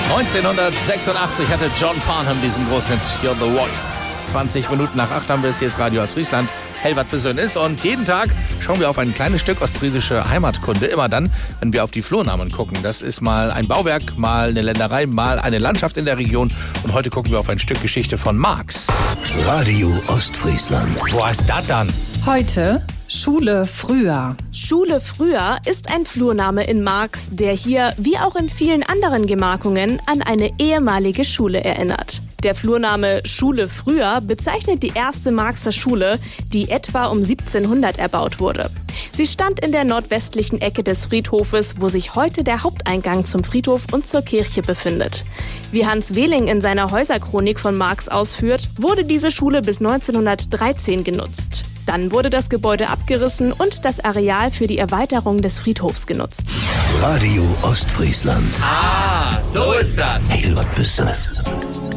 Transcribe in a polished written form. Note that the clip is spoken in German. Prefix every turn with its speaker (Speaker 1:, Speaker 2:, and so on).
Speaker 1: 1986 hatte John Farnham diesen großen Hit You're the Voice. 20 Minuten nach 8 haben wir es. Hier ist Radio Ostfriesland. Hellwart Besönnis. Und jeden Tag schauen wir auf ein kleines Stück ostfriesische Heimatkunde. Immer dann, wenn wir auf die Flurnamen gucken. Das ist mal ein Bauwerk, mal eine Länderei, mal eine Landschaft in der Region. Und heute gucken wir auf ein Stück Geschichte von Marx.
Speaker 2: Radio Ostfriesland.
Speaker 1: Wo ist das dann?
Speaker 3: Heute Schule früher.
Speaker 4: Schule früher ist ein Flurname in Marx, der hier, wie auch in vielen anderen Gemarkungen, an eine ehemalige Schule erinnert. Der Flurname Schule früher bezeichnet die erste Marxer Schule, die etwa um 1700 erbaut wurde. Sie stand in der nordwestlichen Ecke des Friedhofes, wo sich heute der Haupteingang zum Friedhof und zur Kirche befindet. Wie Hans Wehling in seiner Häuserchronik von Marx ausführt, wurde diese Schule bis 1913 genutzt. Dann wurde das Gebäude abgerissen und das Areal für die Erweiterung des Friedhofs genutzt.
Speaker 2: Radio Ostfriesland.
Speaker 1: Ah, so ist das.
Speaker 2: Hellwart Besönnis.